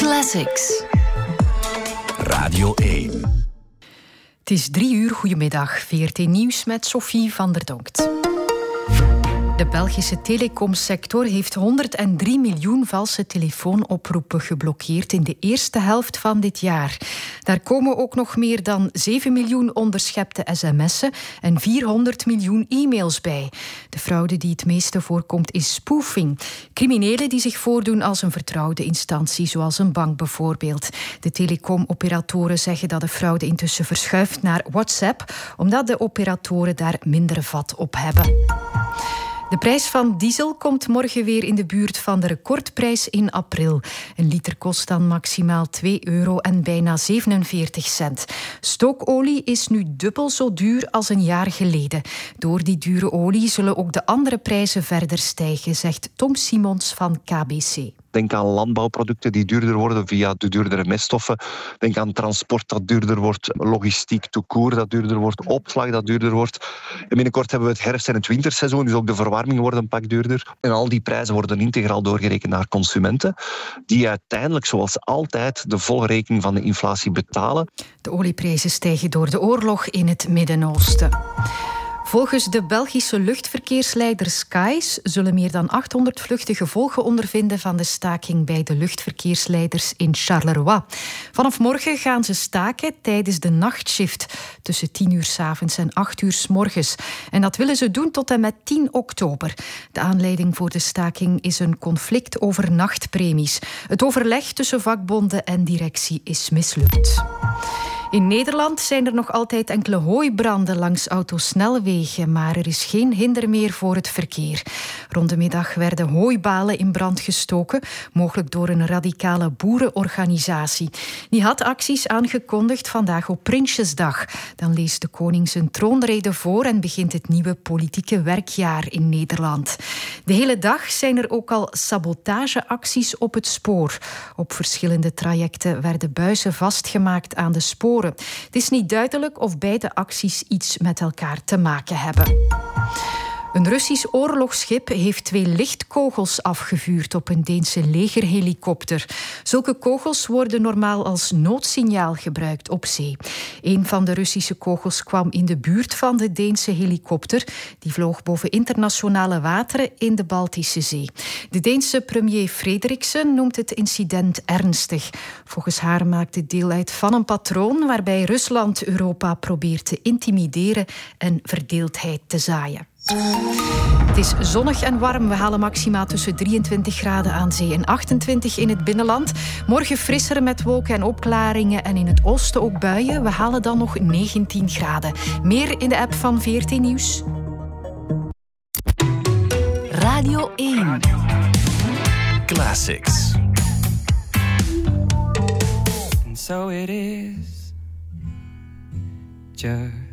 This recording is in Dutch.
Classics. Radio 1. Het is 3:00, goedemiddag. VRT Nieuws met Sophie van der Donkt. De Belgische telecomsector heeft 103 miljoen valse telefoonoproepen geblokkeerd in de eerste helft van dit jaar. Daar komen ook nog meer dan 7 miljoen onderschepte sms'en en 400 miljoen e-mails bij. De fraude die het meeste voorkomt is spoofing. Criminelen die zich voordoen als een vertrouwde instantie, zoals een bank bijvoorbeeld. De telecomoperatoren zeggen dat de fraude intussen verschuift naar WhatsApp, omdat de operatoren daar minder vat op hebben. De prijs van diesel komt morgen weer in de buurt van de recordprijs in april. Een liter kost dan maximaal €2 en bijna 47 cent. Stookolie is nu dubbel zo duur als een jaar geleden. Door die dure olie zullen ook de andere prijzen verder stijgen, zegt Tom Simons van KBC. Denk aan landbouwproducten die duurder worden via de duurdere meststoffen. Denk aan transport dat duurder wordt, logistiek tout court dat duurder wordt, opslag dat duurder wordt. En binnenkort hebben we het herfst- en het winterseizoen, dus ook de verwarming wordt een pak duurder. En al die prijzen worden integraal doorgerekend naar consumenten, die uiteindelijk, zoals altijd, de volle rekening van de inflatie betalen. De olieprijzen stijgen door de oorlog in het Midden-Oosten. Volgens de Belgische luchtverkeersleider Skies zullen meer dan 800 vluchten gevolgen ondervinden van de staking bij de luchtverkeersleiders in Charleroi. Vanaf morgen gaan ze staken tijdens de nachtshift tussen 10:00 's avonds en 8:00 's morgens. En dat willen ze doen tot en met 10 oktober. De aanleiding voor de staking is een conflict over nachtpremies. Het overleg tussen vakbonden en directie is mislukt. In Nederland zijn er nog altijd enkele hooibranden langs autosnelwegen, maar er is geen hinder meer voor het verkeer. Rond de middag werden hooibalen in brand gestoken, mogelijk door een radicale boerenorganisatie. Die had acties aangekondigd vandaag op Prinsjesdag. Dan leest de koning zijn troonrede voor en begint het nieuwe politieke werkjaar in Nederland. De hele dag zijn er ook al sabotageacties op het spoor. Op verschillende trajecten werden buizen vastgemaakt aan de sporen. Het is niet duidelijk of beide acties iets met elkaar te maken hebben. Een Russisch oorlogsschip heeft 2 lichtkogels afgevuurd op een Deense legerhelikopter. Zulke kogels worden normaal als noodsignaal gebruikt op zee. Een van de Russische kogels kwam in de buurt van de Deense helikopter. Die vloog boven internationale wateren in de Baltische Zee. De Deense premier Frederiksen noemt het incident ernstig. Volgens haar maakt het deel uit van een patroon waarbij Rusland Europa probeert te intimideren en verdeeldheid te zaaien. Het is zonnig en warm. We halen maxima tussen 23 graden aan zee en 28 in het binnenland. Morgen frisser met wolken en opklaringen en in het oosten ook buien. We halen dan nog 19 graden. Meer in de app van VRT Nieuws. Radio 1. Classics. And so it is. Just